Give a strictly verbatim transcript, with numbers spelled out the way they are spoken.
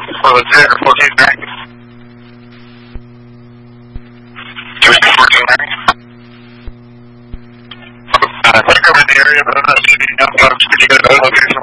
for the ten or fourteen rank. Can we do fourteen rank? Uh, I covered the area, but I'm not seeing any downloads. Could you get another location?